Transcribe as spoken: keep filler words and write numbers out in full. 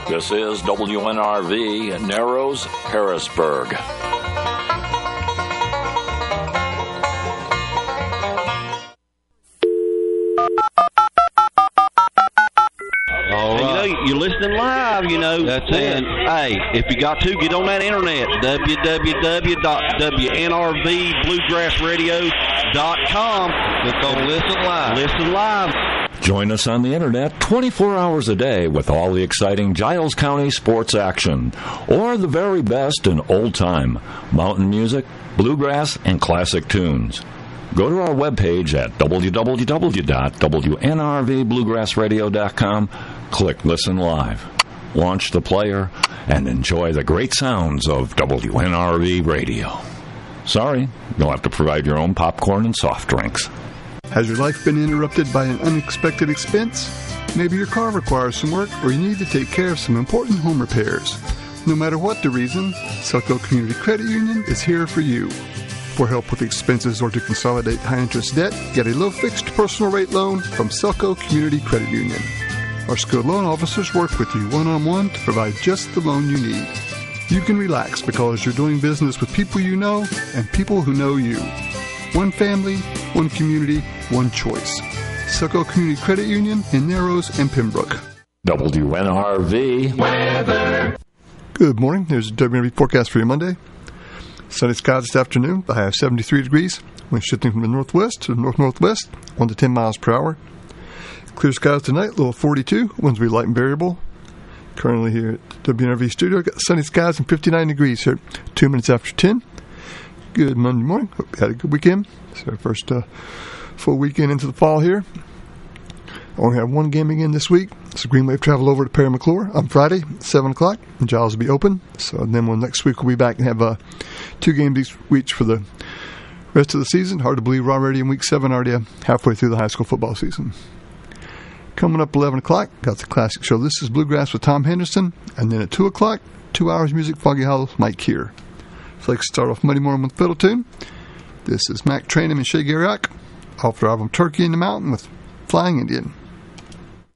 This is W N R V, Narrows, Harrisburg. All right. You know, you're listening live, you know. That's and, it. Hey, if you got to, get on that internet, w w w dot w n r v bluegrass radio dot com. Click on Listen Live. Listen live. Join us on the internet twenty-four hours a day with all the exciting Giles County sports action, or the very best in old-time mountain music, bluegrass, and classic tunes. Go to our webpage at w w w dot w n r v bluegrass radio dot com, click Listen Live, launch the player, and enjoy the great sounds of W N R V Radio. Sorry, you'll have to provide your own popcorn and soft drinks. Has your life been interrupted by an unexpected expense? Maybe your car requires some work, or you need to take care of some important home repairs. No matter what the reason, Selco Community Credit Union is here for you. For help with expenses or to consolidate high-interest debt, get a low-fixed personal rate loan from Selco Community Credit Union. Our skilled loan officers work with you one-on-one to provide just the loan you need. You can relax because you're doing business with people you know and people who know you. One family, one community, one choice. Selco Community Credit Union in Narrows and Pembroke. W N R V weather. Good morning. There's a W N R V forecast for you Monday. Sunny skies this afternoon. The high of seventy-three degrees. Wind shifting from the northwest to the north-northwest, one to ten miles per hour. Clear skies tonight, low of forty-two. Winds will be light and variable. Currently here at the W N R V studio, got sunny skies and fifty-nine degrees here, two minutes after ten. Good Monday morning. Hope you had a good weekend. It's our first uh, full weekend into the fall here. Only have one game again this week. So Green Wave travel over to Perry McClure on Friday, seven o'clock. And Giles will be open. So then we'll, next week we'll be back and have uh, two games each week for the rest of the season. Hard to believe we're already in week seven, already uh, halfway through the high school football season. Coming up eleven o'clock, got the classic show. This is Bluegrass with Tom Henderson. And then at two o'clock, two hours music, Foggy Hollow, Mike Keir. So let's start off Monday morning with fiddle tune. This is Mac Trainham and Shay Garriock off their album Turkey in the Mountain with Flying Indian.